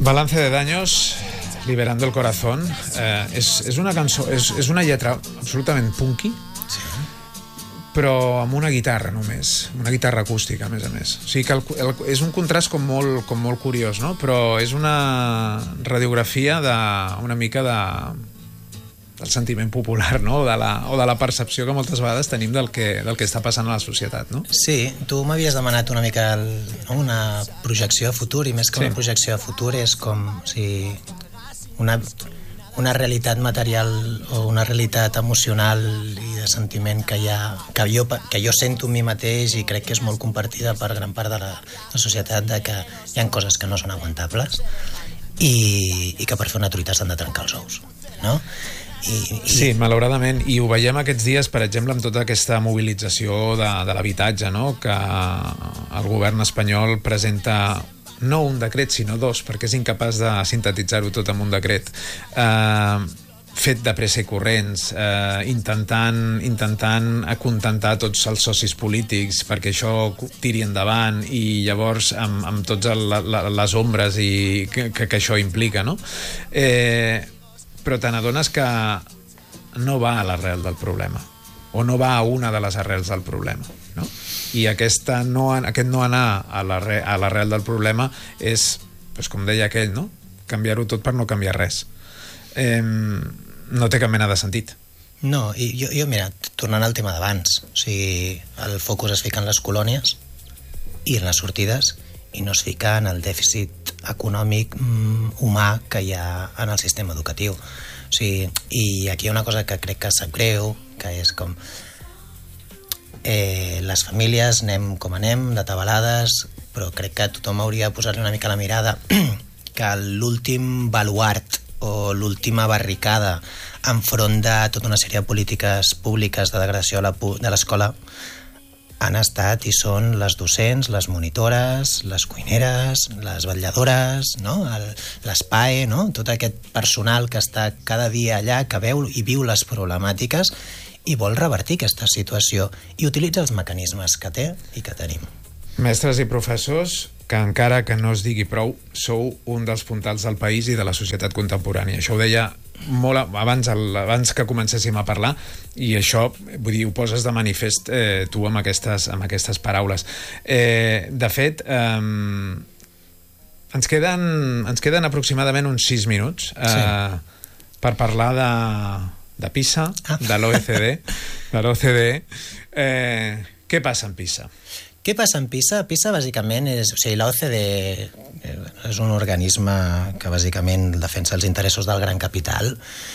Balance de daños, liberando el corazón. És una cançó, és una lletra absolutament punky, però amb una guitarra només, una guitarra acústica, a més. O sigui que és un contrast com molt curiós, no? Però és una radiografia una mica del sentiment popular, no? O de la percepció que moltes vegades tenim del que està passant a la societat, no? Sí, tu m'havies demanat una mica una projecció a futur, i més que una projecció a futur és com si una realitat material o una realitat emocional i de sentiment que jo sento en mi mateix, i crec que és molt compartida per gran part de la societat, de que hi ha coses que no són aguantables i que per fer una truita s'han de trencar els ous, no? Sí, malauradament, i ho veiem aquests dies, per exemple, amb tota aquesta mobilització de l'habitatge, no? Que el govern espanyol presenta no un decret, sinó dos, perquè és incapaç de sintetitzar-ho tot en un decret, fet de pressa i corrents, intentant acontentar tots els socis polítics perquè això tiri endavant, i llavors amb totes les ombres que això implica, no? Però te n'adones que no va a l'arrel del problema, o no va a una de les arrels del problema, no? I aquest no anar a l'arrel del problema és, com deia aquell, no? Canviar-ho tot per no canviar res. No té cap mena de sentit. No, i jo mira, tornant al tema d'abans, o sigui, el focus es fica en les colònies i en les sortides, i no es fica en el dèficit econòmic humà que hi ha en el sistema educatiu. O sigui, i aquí hi ha una cosa que crec que sap greu, que és com les famílies anem com anem, de tabalades, però crec que tothom hauria de posar-li una mica la mirada que l'últim baluart o l'última barricada enfront de tota una sèrie de polítiques públiques de degradació de l'escola han estat i són les docents, les monitores, les cuineres, les vetlladores, no? Les PAE, no? Tot aquest personal que està cada dia allà, que veu i viu les problemàtiques i vol revertir aquesta situació i utilitza els mecanismes que té i que tenim. Mestres i professors que, encara que no es digui prou, sou un dels puntals del país i de la societat contemporània. Això ho deia molt abans que comencéssim a parlar, i això, vull dir, ho poses de manifest tu amb aquestes paraules. De fet, ens queden aproximadament uns 6 minuts per parlar de PISA, de l'OCDE. Què passa en PISA? Què passa en PISA? PISA bàsicament és... O sigui, l'OCDE és un organisme que bàsicament defensa els interessos del gran capital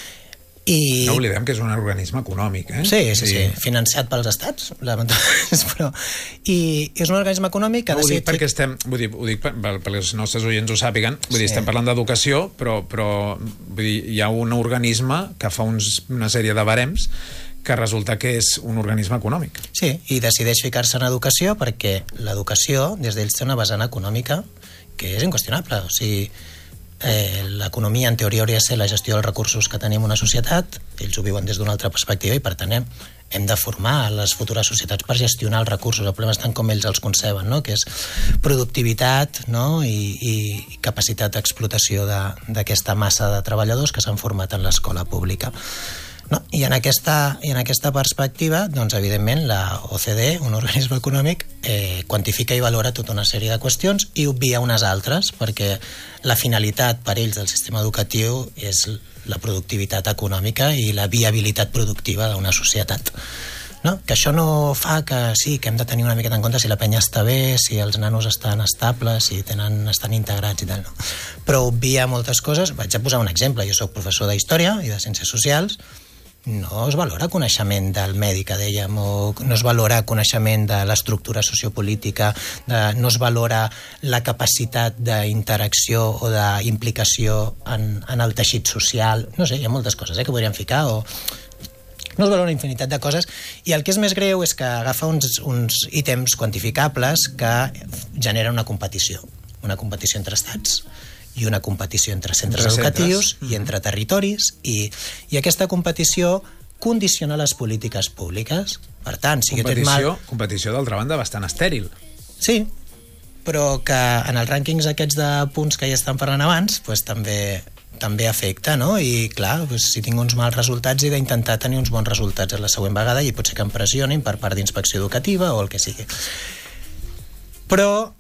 i... No oblidem que és un organisme econòmic, eh? Sí. Financiat pels estats, però... I és un organisme econòmic que... Ho dic perquè ho dic perquè els nostres oients ho sàpiguen, vull dir, estem parlant d'educació, però vull dir, hi ha un organisme que fa una sèrie de barems que resulta que és un organisme econòmic. Sí, i decideix ficar-se en educació perquè l'educació, des d'ells, té una vessant econòmica que és inqüestionable. O sigui, l'economia en teoria hauria de ser la gestió dels recursos que tenim una societat, ells ho viuen des d'una altra perspectiva, i per tant hem de formar les futures societats per gestionar els recursos. El problema és tant com ells els conceben, no? Que és productivitat, no? I capacitat d'explotació d'aquesta massa de treballadors que s'han format en l'escola pública. No? I en aquesta perspectiva, doncs, evidentment, la OCDE, un organisme econòmic, quantifica i valora tota una sèrie de qüestions i obvia unes altres, perquè la finalitat per ells del sistema educatiu és la productivitat econòmica i la viabilitat productiva d'una societat. No? Que això no fa que sí, que hem de tenir una miqueta en compte si la penya està bé, si els nanos estan estables, si estan integrats i tal, no? Però obvia moltes coses. Vaig a posar un exemple. Jo soc professor d'història i de ciències socials. No es valora coneixement del medi, que dèiem, o no es valora coneixement de l'estructura sociopolítica, no es valora la capacitat d'interacció o d'implicació en el teixit social. No sé, hi ha moltes coses que podríem ficar, o no es valora una infinitat de coses, i el que és més greu és que agafa uns ítems quantificables que generen una competició entre estats i una competició entre centres educatius i entre territoris, i aquesta competició condiciona les polítiques públiques. Per tant, si competició, d'altra banda, bastant estèril. Sí, però que en els rànquings aquests de punts que ja estan parlant abans pues, també afecta, no? I clar, pues, si tinc uns mals resultats he d'intentar tenir uns bons resultats a la següent vegada i potser que em pressionin per part d'inspecció educativa o el que sigui. Però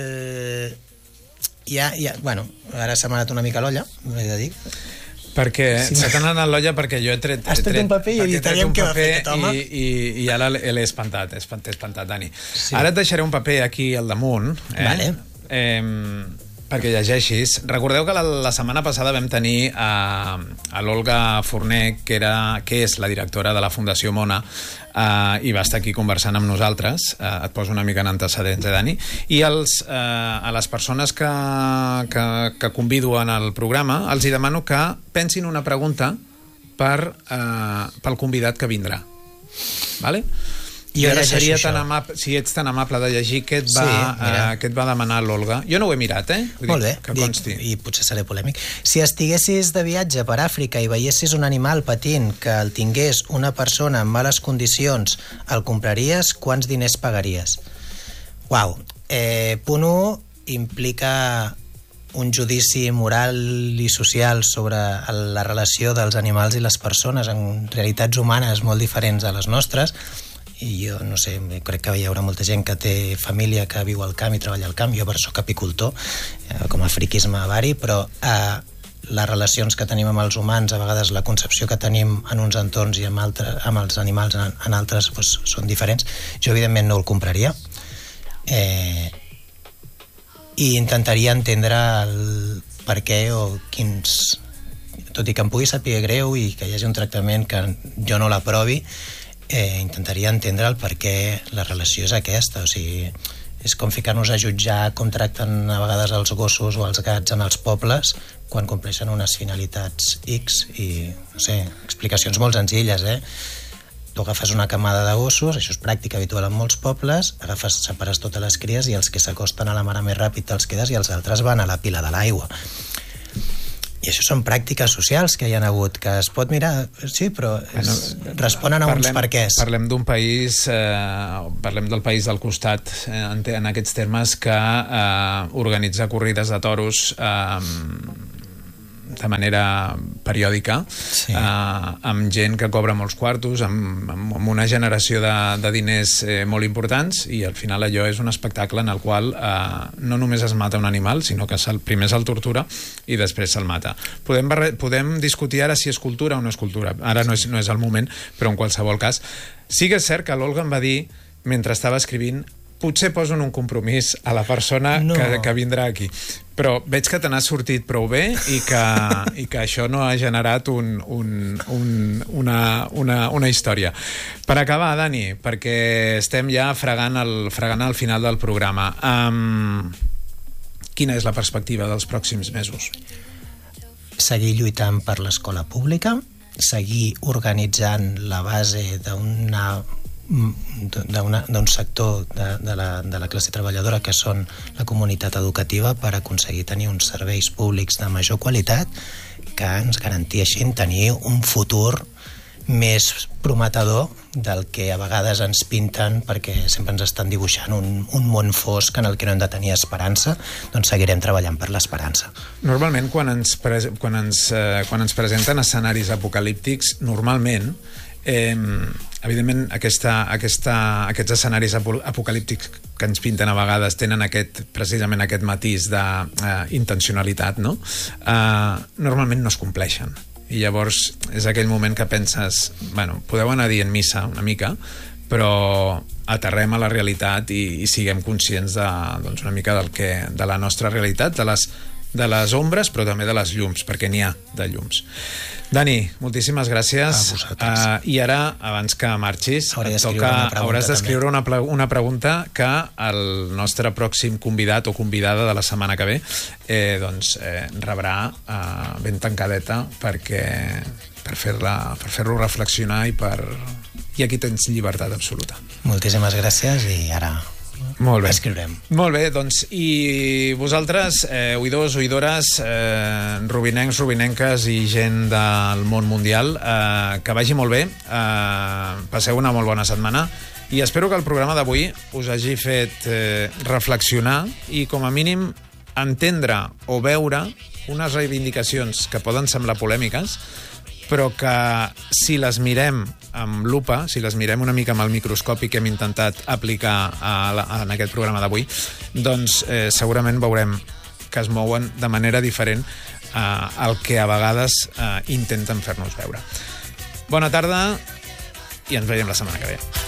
bueno, ara s'ha manat una mica l'olla, m'he de dir. Perquè s'ha anat a l'olla perquè jo he tret... Has tret un paper i editaríem què va fer aquest home. I ara l'he espantat, Dani. Sí. Ara et deixaré un paper aquí al damunt. Vale. Perquè llegeixis. Recordeu que la setmana passada vam tenir a l'Olga Forner, que és la directora de la Fundació Mona, i va estar aquí conversant amb nosaltres. Et poso una mica en antecedents, Dani? I a les persones que convido en el programa els hi demano que pensin una pregunta pel convidat que vindrà. Vale? I ara seria si ets tan amable de llegir què et va demanar l'Olga. Jo no ho he mirat, Molt bé, que consti. I potser seré polèmic. Si estiguessis de viatge per Àfrica i veiessis un animal patint que el tingués una persona en males condicions, el compraries? Quants diners pagaries? Uau. Punt 1 implica un judici moral i social sobre la relació dels animals i les persones en realitats humanes molt diferents a les nostres. I jo, no sé, crec que hi haurà molta gent que té família que viu al camp i treballa al camp. Jo per soc apicultor, com a friquisme vari, però les relacions que tenim amb els humans, a vegades la concepció que tenim en uns entorns i amb els animals en altres doncs, són diferents. Jo evidentment no el compraria i intentaria entendre el per què o quins... Tot i que em pugui saber greu i que hi hagi un tractament que jo no l'aprovi, intentaria entendre el per què la relació és aquesta. O sigui, és com ficar-nos a jutjar com tracten a vegades els gossos o els gats en els pobles quan compleixen unes finalitats X i, no sé, explicacions molt senzilles, Tu agafes una camada de gossos, això és pràctica habitual en molts pobles, separes totes les cries i els que s'acosten a la mare més ràpid te'ls quedes i els altres van a la pila de l'aigua. I això són pràctiques socials que hi ha hagut, que es pot mirar, sí, però responen a uns perquès. Parlem d'un país, parlem del país del costat, en aquests termes, que organitza corrides de toros de manera periòdica, sí. Amb gent que cobra molts quartos, amb una generació de diners molt importants, i al final allò és un espectacle en el qual no només es mata un animal, sinó que primer se'l tortura i després se'l mata. Podem discutir ara si és cultura o no és cultura. Ara no és el moment, però en qualsevol cas. Sí que és cert que l'Olga em va dir, mentre estava escrivint, potser posen un compromís a la persona que vindrà aquí. Però veig que te n'has sortit prou bé i que això no ha generat una història. Per acabar, Dani, perquè estem ja fregant al final del programa, quina és la perspectiva dels pròxims mesos? Seguir lluitant per l'escola pública, seguir organitzant la base d'un sector de la classe treballadora que són la comunitat educativa per aconseguir tenir uns serveis públics de major qualitat que ens garanteixin tenir un futur més prometedor del que a vegades ens pinten, perquè sempre ens estan dibuixant un món fosc en el que no hem de tenir esperança. Doncs seguirem treballant per l'esperança. Normalment quan ens presenten escenaris apocalíptics, normalment evidentment aquests escenaris apocalíptics que ens pinten a vegades tenen precisament aquest matís d'intencionalitat, no? Normalment no es compleixen, i llavors és aquell moment que penses, bueno, podeu anar dient missa una mica, però aterrem a la realitat i siguem conscients una mica de la nostra realitat, de les ombres, però també de les llums, perquè n'hi ha de llums. Dani, moltíssimes gràcies. A vosaltres. I ara, abans que marxis, hauràs d'escriure una pregunta que el nostre pròxim convidat o convidada de la setmana que ve rebrà ben tancadeta per fer-lo reflexionar i aquí tens llibertat absoluta. Moltíssimes gràcies i ara... Molt bé. Escriurem. Molt bé, doncs, i vosaltres, oïdors, oïdores, rubinencs, rubinenques i gent del món mundial, que vagi molt bé, passeu una molt bona setmana I espero que el programa d'avui us hagi fet reflexionar i, com a mínim, entendre o veure unes reivindicacions que poden semblar polèmiques, però que si les mirem amb lupa, si les mirem una mica amb el microscopi que hem intentat aplicar en aquest programa d'avui, doncs segurament veurem que es mouen de manera diferent al que a vegades intenten fer-nos veure. Bona tarda i ens veiem la setmana que ve.